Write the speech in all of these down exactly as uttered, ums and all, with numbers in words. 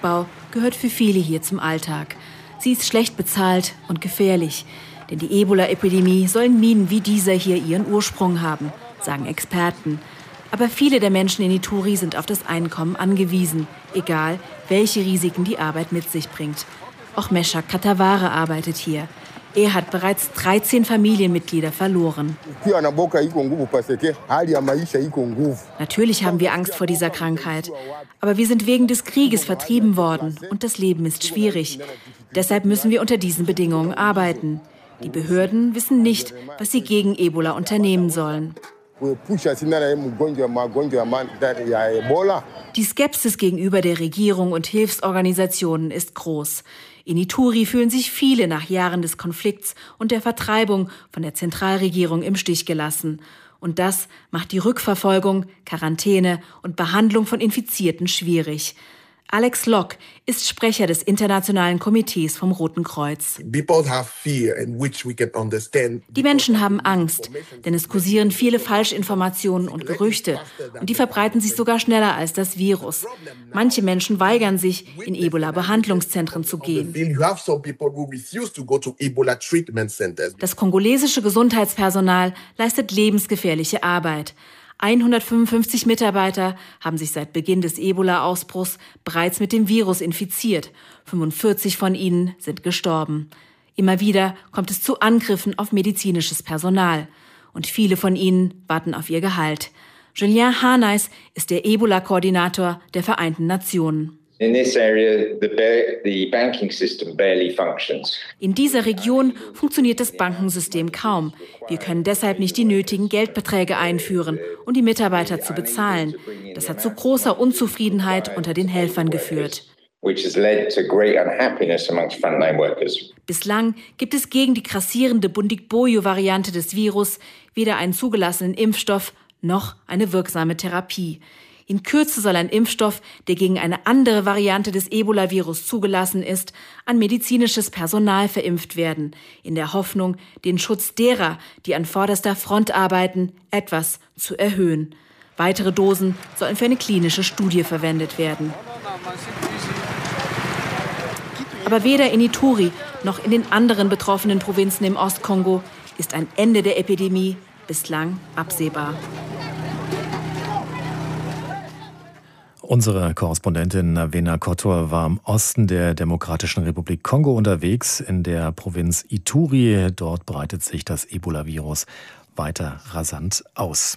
Bergbau gehört für viele hier zum Alltag. Sie ist schlecht bezahlt und gefährlich. Denn die Ebola-Epidemie soll in Minen wie dieser hier ihren Ursprung haben, sagen Experten. Aber viele der Menschen in Ituri sind auf das Einkommen angewiesen, egal welche Risiken die Arbeit mit sich bringt. Auch Meshak Kataware arbeitet hier. Er hat bereits dreizehn Familienmitglieder verloren. Natürlich haben wir Angst vor dieser Krankheit. Aber wir sind wegen des Krieges vertrieben worden und das Leben ist schwierig. Deshalb müssen wir unter diesen Bedingungen arbeiten. Die Behörden wissen nicht, was sie gegen Ebola unternehmen sollen. Die Skepsis gegenüber der Regierung und Hilfsorganisationen ist groß. In Ituri fühlen sich viele nach Jahren des Konflikts und der Vertreibung von der Zentralregierung im Stich gelassen. Und das macht die Rückverfolgung, Quarantäne und Behandlung von Infizierten schwierig. Alex Locke ist Sprecher des Internationalen Komitees vom Roten Kreuz. Die Menschen haben Angst, denn es kursieren viele Falschinformationen und Gerüchte. Und die verbreiten sich sogar schneller als das Virus. Manche Menschen weigern sich, in Ebola-Behandlungszentren zu gehen. Das kongolesische Gesundheitspersonal leistet lebensgefährliche Arbeit. hundertfünfundfünfzig Mitarbeiter haben sich seit Beginn des Ebola-Ausbruchs bereits mit dem Virus infiziert. fünfundvierzig von ihnen sind gestorben. Immer wieder kommt es zu Angriffen auf medizinisches Personal. Und viele von ihnen warten auf ihr Gehalt. Julien Harnais ist der Ebola-Koordinator der Vereinten Nationen. In this area, the, the banking system barely functions. In dieser Region funktioniert das Bankensystem kaum. Wir können deshalb nicht die nötigen Geldbeträge einführen, um die Mitarbeiter zu bezahlen. Das hat zu großer Unzufriedenheit unter den Helfern geführt. Bislang gibt es gegen die grassierende Bundibugyo-Variante des Virus weder einen zugelassenen Impfstoff noch eine wirksame Therapie. In Kürze soll ein Impfstoff, der gegen eine andere Variante des Ebola-Virus zugelassen ist, an medizinisches Personal verimpft werden, in der Hoffnung, den Schutz derer, die an vorderster Front arbeiten, etwas zu erhöhen. Weitere Dosen sollen für eine klinische Studie verwendet werden. Aber weder in Ituri noch in den anderen betroffenen Provinzen im Ostkongo ist ein Ende der Epidemie bislang absehbar. Unsere Korrespondentin Navena Kotor war im Osten der Demokratischen Republik Kongo unterwegs, in der Provinz Ituri. Dort breitet sich das Ebola-Virus weiter rasant aus.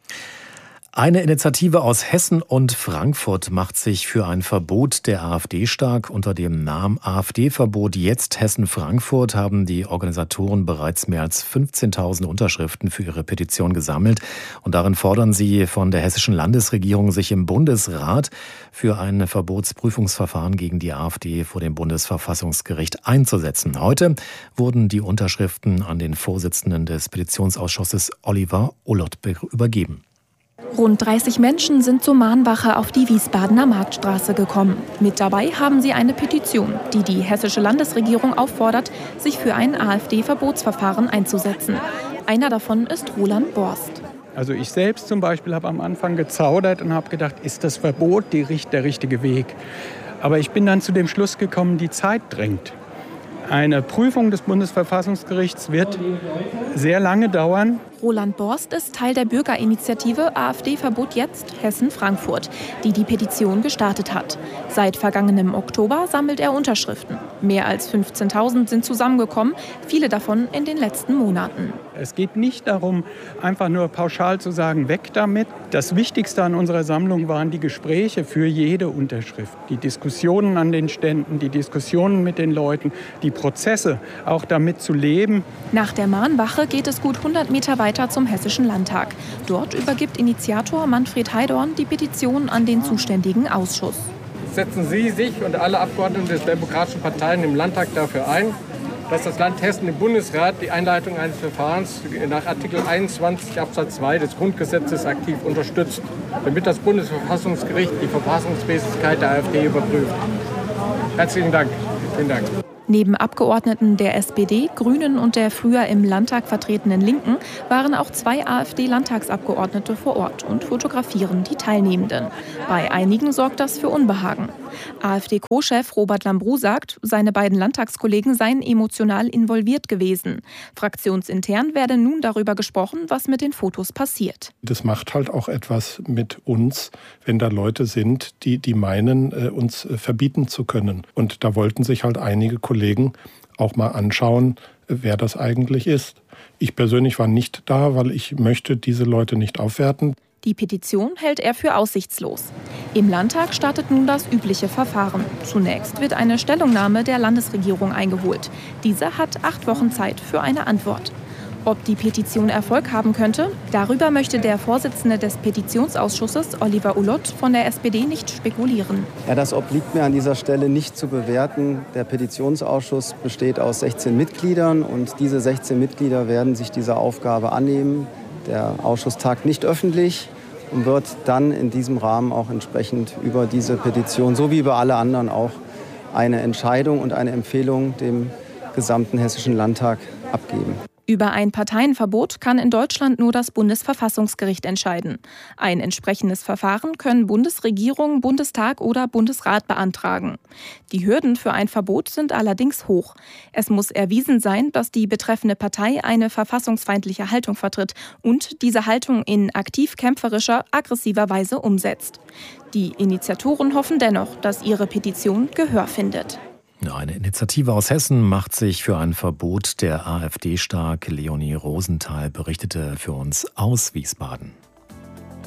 Eine Initiative aus Hessen und Frankfurt macht sich für ein Verbot der AfD stark. Unter dem Namen AfD-Verbot jetzt Hessen-Frankfurt haben die Organisatoren bereits mehr als fünfzehntausend Unterschriften für ihre Petition gesammelt. Und darin fordern sie von der hessischen Landesregierung, sich im Bundesrat für ein Verbotsprüfungsverfahren gegen die AfD vor dem Bundesverfassungsgericht einzusetzen. Heute wurden die Unterschriften an den Vorsitzenden des Petitionsausschusses Oliver Ullott übergeben. Rund dreißig Menschen sind zur Mahnwache auf die Wiesbadener Marktstraße gekommen. Mit dabei haben sie eine Petition, die die hessische Landesregierung auffordert, sich für ein AfD-Verbotsverfahren einzusetzen. Einer davon ist Roland Borst. Also ich selbst zum Beispiel habe am Anfang gezaudert und habe gedacht, ist das Verbot die, der richtige Weg? Aber ich bin dann zu dem Schluss gekommen, die Zeit drängt. Eine Prüfung des Bundesverfassungsgerichts wird sehr lange dauern. Roland Borst ist Teil der Bürgerinitiative AfD-Verbot jetzt Hessen-Frankfurt, die die Petition gestartet hat. Seit vergangenem Oktober sammelt er Unterschriften. Mehr als fünfzehntausend sind zusammengekommen, viele davon in den letzten Monaten. Es geht nicht darum, einfach nur pauschal zu sagen, weg damit. Das Wichtigste an unserer Sammlung waren die Gespräche für jede Unterschrift. Die Diskussionen an den Ständen, die Diskussionen mit den Leuten, die Prozesse, auch damit zu leben. Nach der Mahnwache geht es gut hundert Meter weiter zum Hessischen Landtag. Dort übergibt Initiator Manfred Heidorn die Petition an den zuständigen Ausschuss. Setzen Sie sich und alle Abgeordneten der demokratischen Parteien im Landtag dafür ein, dass das Land Hessen im Bundesrat die Einleitung eines Verfahrens nach Artikel einundzwanzig Absatz zwei des Grundgesetzes aktiv unterstützt, damit das Bundesverfassungsgericht die Verfassungsmäßigkeit der AfD überprüft. Herzlichen Dank. Vielen Dank. Neben Abgeordneten der S P D, Grünen und der früher im Landtag vertretenen Linken waren auch zwei AfD-Landtagsabgeordnete vor Ort und fotografieren die Teilnehmenden. Bei einigen sorgt das für Unbehagen. AfD-Co-Chef Robert Lambrou sagt, seine beiden Landtagskollegen seien emotional involviert gewesen. Fraktionsintern werde nun darüber gesprochen, was mit den Fotos passiert. Das macht halt auch etwas mit uns, wenn da Leute sind, die, die meinen, uns verbieten zu können. Und da wollten sich halt einige Kollegen auch mal anschauen, wer das eigentlich ist. Ich persönlich war nicht da, weil ich möchte diese Leute nicht aufwerten. Die Petition hält er für aussichtslos. Im Landtag startet nun das übliche Verfahren. Zunächst wird eine Stellungnahme der Landesregierung eingeholt. Diese hat acht Wochen Zeit für eine Antwort. Ob die Petition Erfolg haben könnte, darüber möchte der Vorsitzende des Petitionsausschusses, Oliver Ulloth, von der S P D nicht spekulieren. Ja, das obliegt mir an dieser Stelle nicht zu bewerten. Der Petitionsausschuss besteht aus sechzehn Mitgliedern und diese sechzehn Mitglieder werden sich dieser Aufgabe annehmen. Der Ausschuss tagt nicht öffentlich und wird dann in diesem Rahmen auch entsprechend über diese Petition, so wie über alle anderen auch, eine Entscheidung und eine Empfehlung dem gesamten Hessischen Landtag abgeben. Über ein Parteienverbot kann in Deutschland nur das Bundesverfassungsgericht entscheiden. Ein entsprechendes Verfahren können Bundesregierung, Bundestag oder Bundesrat beantragen. Die Hürden für ein Verbot sind allerdings hoch. Es muss erwiesen sein, dass die betreffende Partei eine verfassungsfeindliche Haltung vertritt und diese Haltung in aktiv kämpferischer, aggressiver Weise umsetzt. Die Initiatoren hoffen dennoch, dass ihre Petition Gehör findet. Eine Initiative aus Hessen macht sich für ein Verbot der AfD stark. Leonie Rosenthal berichtete für uns aus Wiesbaden.